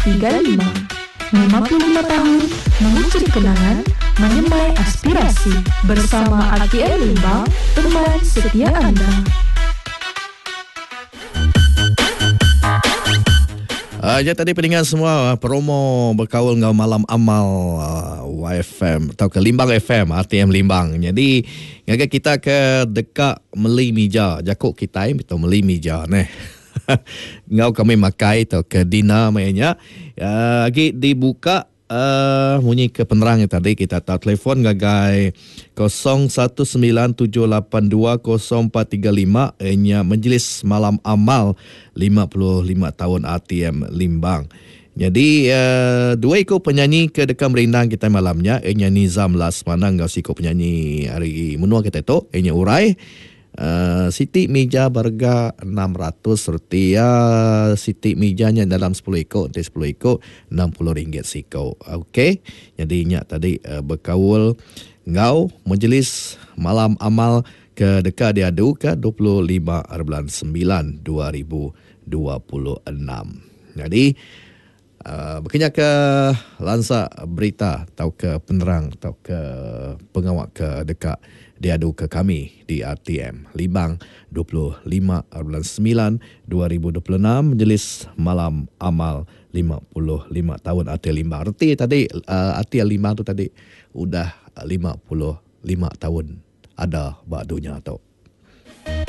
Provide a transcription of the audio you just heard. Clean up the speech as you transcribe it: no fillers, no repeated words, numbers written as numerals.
55 tahun mengucur kenangan, menyemai aspirasi. Bersama ATM Limbang, teman setia anda. Tadi pendengar semua promo berkawal dengan malam amal YFM atau ke Limbang FM, ATM Limbang. Jadi ngaga kita ke dekat meli meja, jakuk kita itu meli meja neh. Ngau kami makai atau ke dina mainnya. Lagi dibuka bunyi ke penerang tadi kita tahu telefon gagai 0197820435 nya Majlis Malam Amal 55 tahun ATM Limbang. Jadi dua ikut penyanyi ke dekat merindang kita malamnya nya Nizam Lasmana ngau sikut penyanyi hari menua kita tu nya Urai. Siti meja harga 600 rupiah. Siti mejanya dalam 10 ekor, 10 ekor RM60 sikau. Okey. Jadi nyak tadi berkawul ngau Majlis Malam Amal ke dekat diadu ke 25/9/2026. Jadi berkenyak ke lansa berita atau ke penerang atau ke pengawak ke dekat diadu ke kami di ATM Limbang 25/9/2026 Majlis Malam Amal 55 tahun ATM Limbang. Arti tadi ATM Limbang tu tadi udah 55 tahun ada bak dunia tau.